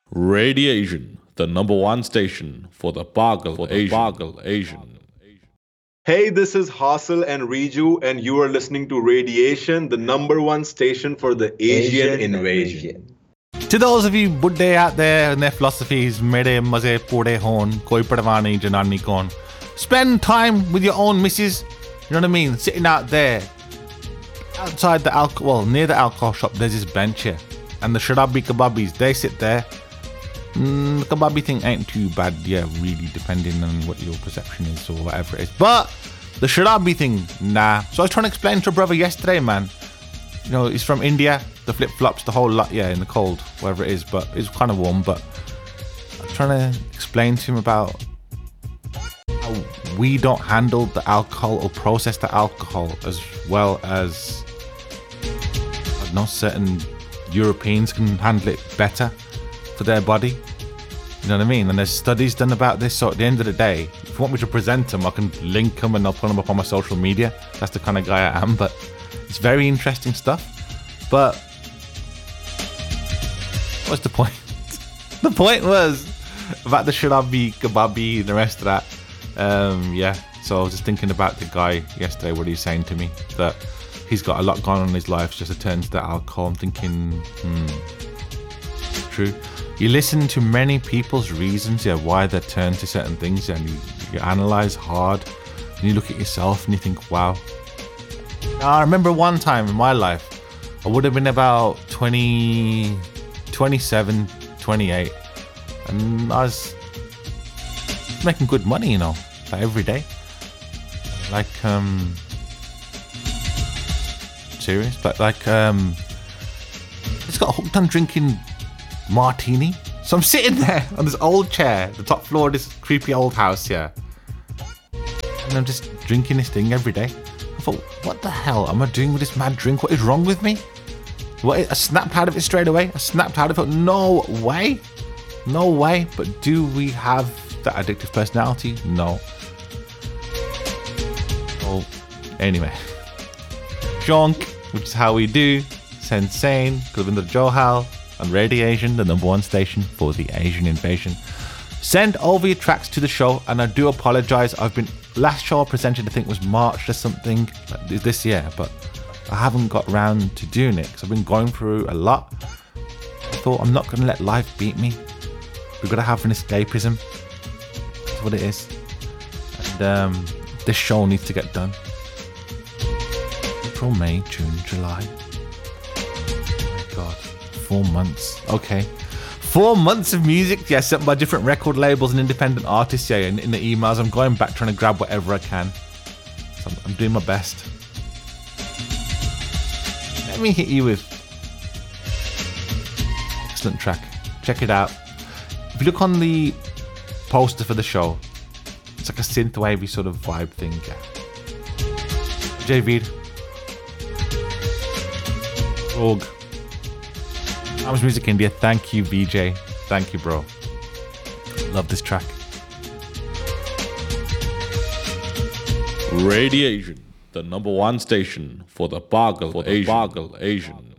Radiation, the number one station for the Pagal Asian. Hey, this is Hassel and Riju, and you are listening to Radiation, the number one station for the Asian invasion. To those of you Buddha out there and their philosophies, mere maze pode hon, koi padwani janani kon. Spend time with your own missus, you know what I mean? Sitting out there, outside the near the alcohol shop, there's this bench here. And the sharabi kebabis, they sit there. The kebabi thing ain't too bad, yeah, really, depending on what your perception is or whatever it is. But the sharabi thing, nah. So I was trying to explain to a brother yesterday, man. You know, he's from India, the flip-flops, the whole lot, yeah, in the cold, wherever it is, but it's kind of warm. But I'm trying to explain to him about how we don't handle the alcohol or process the alcohol as well as, I don't know, certain Europeans can handle it better for their body. You know what I mean? And there's studies done about this. So at the end of the day, if you want me to present them, I can link them and I'll put them up on my social media. That's the kind of guy I am. But it's very interesting stuff. But what's the point? The point was about the sharabi, kebabi, and the rest of that. Yeah. So I was just thinking about the guy yesterday, what he was saying to me, that he's got a lot going on in his life, just to turn to the alcohol. I'm thinking, true. You listen to many people's reasons, yeah, why they turn to certain things, and you analyze hard, and you look at yourself and you think, wow. Now, I remember one time in my life, I would have been about 27, 28, and I was making good money, you know, like every day. Like, serious, but like, just got hooked on drinking martini. So I'm sitting there on this old chair, the top floor of this creepy old house, yeah, and I'm just drinking this thing every day. I thought, what the hell am I doing with this mad drink? What is wrong with me? What? I snapped out of it straight away. I snapped out of it. No way. But do we have that addictive personality? No. Oh, anyway, junk, which is how we do. Sensane, Kulvinder Johal. On Radiation, the number one station for the Asian invasion. Send over your tracks to the show, and I do apologise. Last show I presented, I think was March or something this year, but I haven't got round to doing it because I've been going through a lot. I thought, I'm not going to let life beat me. We've got to have an escapism. That's what it is. And this show needs to get done. April, May, June, July. Oh my God. 4 months. Okay. 4 months of music, yeah, sent by different record labels and independent artists, yeah, in the emails. I'm going back trying to grab whatever I can. So I'm doing my best. Let me hit you with excellent track. Check it out. If you look on the poster for the show, it's like a synthwavey sort of vibe thing, yeah. Javid. Rogue. Times Music India, thank you VJ, thank you bro, love this track. Radiation, the number one station for the Pagal Asian.